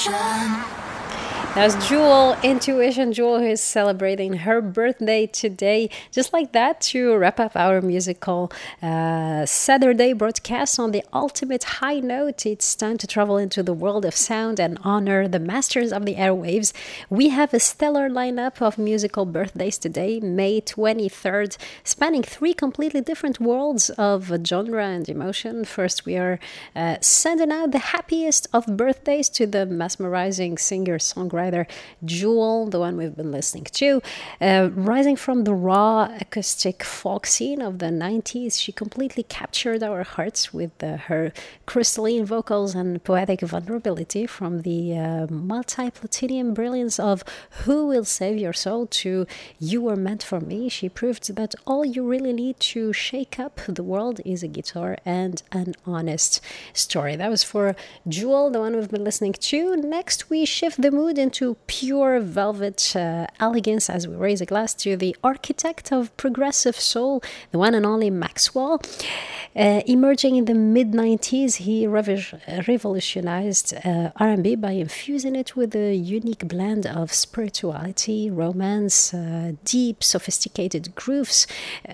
That's Jewel, Intuition Jewel, who is celebrating her birthday today. Just like that, to wrap up our musical Saturday broadcast on the ultimate high note, it's time to travel into the world of sound and honor the masters of the airwaves. We have a stellar lineup of musical birthdays today, May 23rd, spanning three completely different worlds of genre and emotion. First, we are sending out the happiest of birthdays to the mesmerizing singer-songwriter Jewel, the one we've been listening to. Rising from the raw acoustic folk scene of the 90s, she completely captured our hearts with her crystalline vocals and poetic vulnerability. From the multi-platinum brilliance of Who Will Save Your Soul to You Were Meant for Me, she proved that all you really need to shake up the world is a guitar and an honest story. That was for Jewel, the one we've been listening to. Next, we shift the mood into pure velvet elegance as we raise a glass to the architect of progressive soul, the one and only Maxwell. Emerging in the mid-90s, he revolutionized R&B by infusing it with a unique blend of spirituality, romance, deep, sophisticated grooves.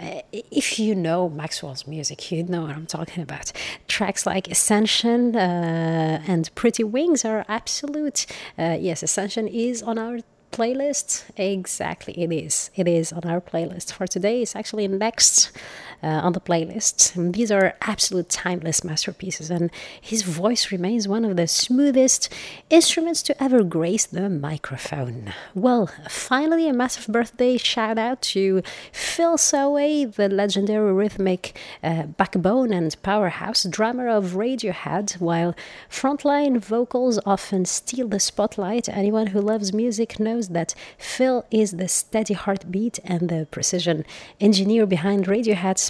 If you know Maxwell's music, you know what I'm talking about. Tracks like Ascension and Pretty Wings are absolute. Yes, Ascension is on our playlist. Exactly, it is. It is on our playlist for today. It's actually next on the playlist. And these are absolute timeless masterpieces, and his voice remains one of the smoothest instruments to ever grace the microphone. Well, finally, a massive birthday shout out to Phil Saway, the legendary rhythmic backbone and powerhouse drummer of Radiohead. While frontline vocals often steal the spotlight, anyone who loves music knows that Phil is the steady heartbeat and the precision engineer behind Radiohead's